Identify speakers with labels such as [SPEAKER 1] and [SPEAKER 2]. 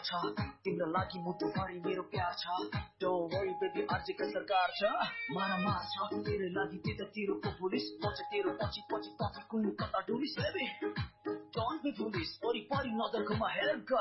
[SPEAKER 1] छ तिम्रो लागि मुटुभरि मेरो प्यार छ Don't worry baby आजको सरकार छ मारामार छ तेरो लागि त्यतातिरको पुलिस म चाहिँ तेरो पछि पछि पछि कुन कता डुलिस baby Don't be foolish वरिपरि नजरकोमा हेर